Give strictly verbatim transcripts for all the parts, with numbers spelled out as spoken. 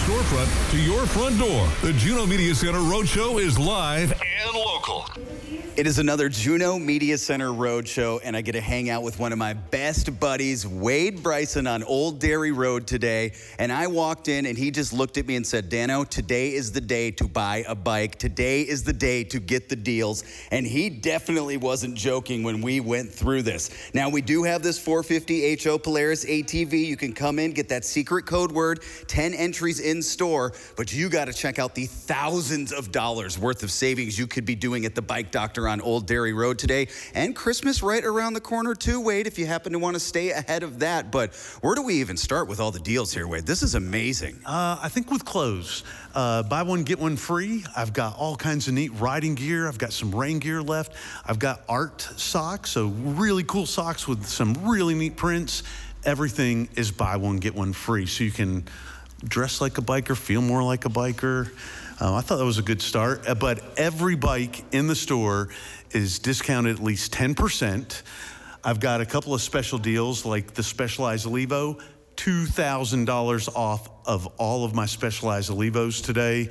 storefront to your front door. The Juneau Media Center Roadshow is live and local. It is another Juneau Media Center Roadshow, and I get to hang out with one of my best buddies, Wade Bryson, on Old Dairy Road today. And I walked in, and he just looked at me and said, Dano, today is the day to buy a bike. Today is the day to get the deals. And he definitely wasn't joking when we went through this. Now, we do have this four fifty H O Polaris A T V. You can come in, get that secret code word, ten entries in store, but you got to check out the thousands of dollars worth of savings you could be doing at the Bike Doctor on Old Dairy Road today. And Christmas right around the corner too, Wade, if you happen to want to stay ahead of that. But where do we even start with all the deals here, Wade? This is amazing. Uh, I think with clothes, uh, buy one, get one free. I've got all kinds of neat riding gear. I've got some rain gear left. I've got art socks, so really cool socks with some really neat prints. Everything is buy one, get one free, so you can dress like a biker, feel more like a biker. Uh, I thought that was a good start, uh, but every bike in the store is discounted at least ten percent. I've got a couple of special deals like the Specialized Levo, two thousand dollars off of all of my Specialized Levos today.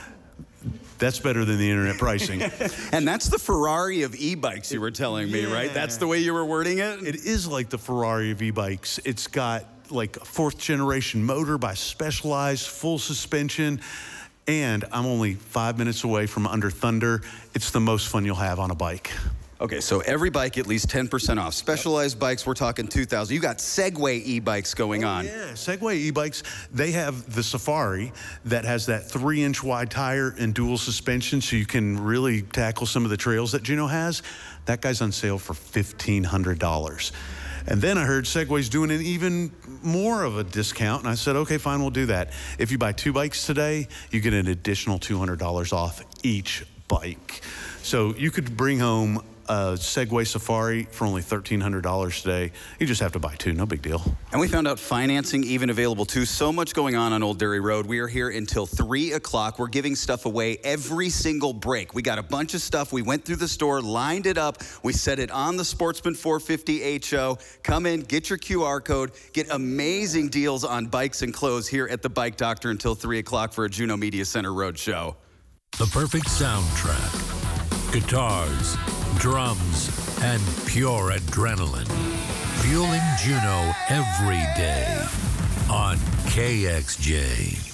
That's better than the internet pricing. And that's the Ferrari of e-bikes you were telling me, Yeah. right? That's the way you were wording it? It is like the Ferrari of e-bikes. It's got like a fourth generation motor by Specialized, full suspension, and I'm only five minutes away from Under Thunder. It's the most fun you'll have on a bike. Okay, so every bike at least ten percent off. Specialized bikes, we're talking two thousand. You got Segway e-bikes going oh, on. Yeah, Segway e-bikes, they have the Safari that has that three inch wide tire and dual suspension, so you can really tackle some of the trails that Juneau has. That guy's on sale for fifteen hundred dollars. And then I heard Segway's doing an even more of a discount, and I said, okay, fine, we'll do that. If you buy two bikes today, you get an additional two hundred dollars off each bike. So you could bring home a Segway Safari for only thirteen hundred dollars today. You just have to buy two, no big deal. And we found out financing even available too. So much going on on Old Dairy Road. We are here until three o'clock. We're giving stuff away every single break. We got a bunch of stuff. We went through the store, lined it up. We set it on the Sportsman four fifty H O. Come in, get your Q R code, get amazing deals on bikes and clothes here at the Bike Doctor until three o'clock for a Juneau Media Center Road show. The perfect soundtrack. Guitars, drums, and pure adrenaline. Fueling Juneau every day on K X J.